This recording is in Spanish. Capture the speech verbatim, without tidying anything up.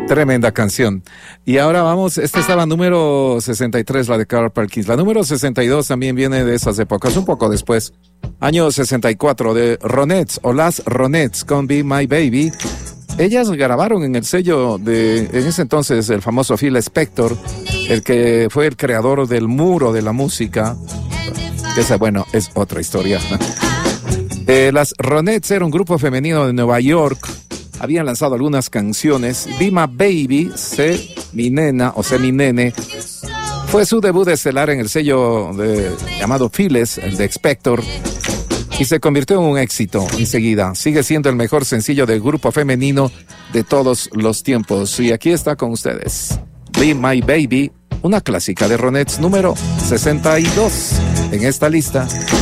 Tremenda canción. Y ahora vamos, esta estaba número sesenta y tres, la de Carl Perkins. La número sesenta y dos también viene de esas épocas, un poco después. Año sesenta y cuatro, de Ronettes, o las Ronettes, con Be My Baby. Ellas grabaron en el sello de, en ese entonces, el famoso Phil Spector, el que fue el creador del muro de la música. Esa, bueno, es otra historia. eh, las Ronettes era un grupo femenino de Nueva York. Habían lanzado algunas canciones. Be My Baby, Sé Mi Nena o Sé Mi Nene, fue su debut estelar en el sello de, llamado Phil's, el de Spector, y se convirtió en un éxito enseguida. Sigue siendo el mejor sencillo del grupo femenino de todos los tiempos. Y aquí está con ustedes, Be My Baby, una clásica de Ronettes, número sesenta y dos en esta lista.